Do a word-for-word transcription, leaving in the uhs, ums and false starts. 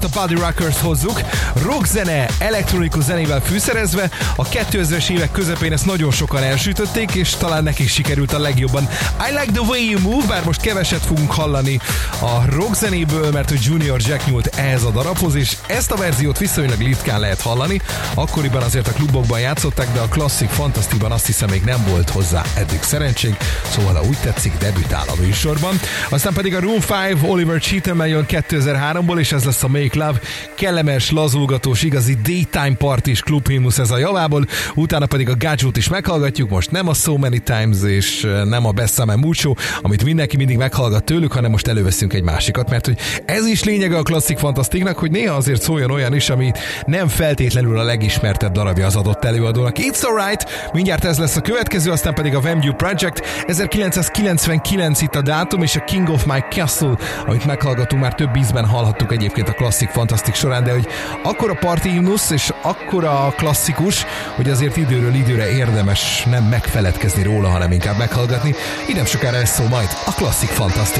A Body Rockers hozzuk, rockzene elektronikus zenével fűszerezve, a kétezres évek közepén ezt nagyon sokan elsütötték, és talán nekik sikerült a legjobban. I Like The Way You Move, bár most keveset fogunk hallani a rockzenéből, mert hogy Junior Jack nyúlt ehhez a darabhoz, és ezt a verziót viszonylag ritkán lehet hallani, akkoriban azért a klubokban játszották, de a Classic Fantasticban azt hiszem még nem volt hozzá eddig szerencsénk, szóval ha úgy tetszik, debütál a műsorban. Aztán pedig a Room öt Oliver Cheatham jön kétezer-háromból, és ez lesz a Make Love, kellemes, lazulgatós, igazi daytime party-s klubhimnusz ez a javából, utána pedig a Gadget is meghallgatjuk, most nem a So Many Times és nem a Bessame Mucho, amit mindenki mindig meghallgat tőlük, hanem most előveszünk egy másikat, mert hogy ez is lényege a Classic Fantasticnak, hogy néha azért szóljon olyan is, ami nem feltétlenül a legismertebb darabja az adott előadónak. It's Alright, mindjárt ez lesz a következő, aztán pedig a Vamview Project, ezerkilencszázkilencvenkilenc itt a dátum, és a King of My Castle, amit meghallgatunk, már több ízben hallhattuk egyébként a Classic Fantastic során, de hogy akkora party himnusz és akkora klasszikus, hogy azért időről időre érdemes nem megfeledkezni róla, hanem inkább meghallgatni. Így nem sokára lesz szó majd a Classic Fantastic.